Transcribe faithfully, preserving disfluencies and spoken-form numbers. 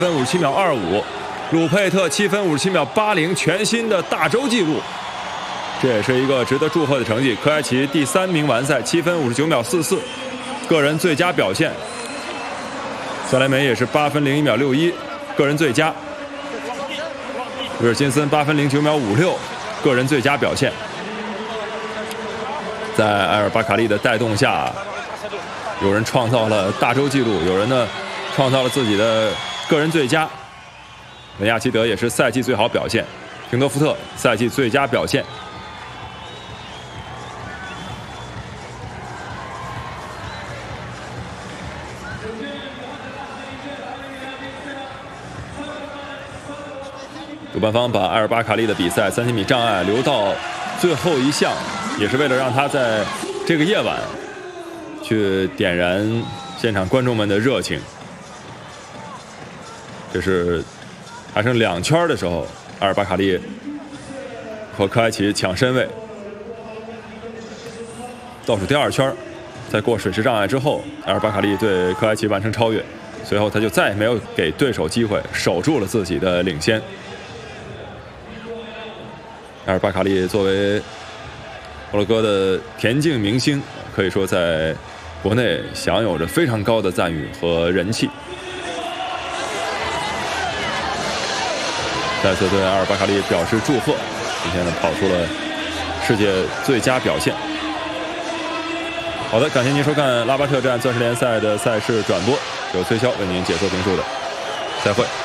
分五十七秒二五，鲁佩特七分五十七秒八零，全新的大洲纪录，这也是一个值得祝贺的成绩。科埃奇第三名完赛，七分五十九秒四四，个人最佳表现。萨莱梅也是八分零一秒六一，个人最佳。威尔金森八分零九秒五六，个人最佳表现。在埃尔巴卡利的带动下，有人创造了大洲纪录，有人呢创造了自己的个人最佳。本亚奇德也是赛季最好表现，廷德福特赛季最佳表现。主办方把埃尔巴卡利的比赛三千米障碍留到最后一项，也是为了让他在这个夜晚去点燃现场观众们的热情。这是还剩两圈的时候，埃尔巴卡利和科埃奇抢身位。倒数第二圈，在过水池障碍之后，埃尔巴卡利对科埃奇完成超越，随后他就再也没有给对手机会，守住了自己的领先。埃尔巴卡利作为摩洛哥的田径明星，可以说在国内享有着非常高的赞誉和人气。再次对埃尔巴卡利表示祝贺，今天呢跑出了世界最佳表现。好的，感谢您收看拉巴特站钻石联赛的赛事转播，由崔潇为您解说评述的，再会。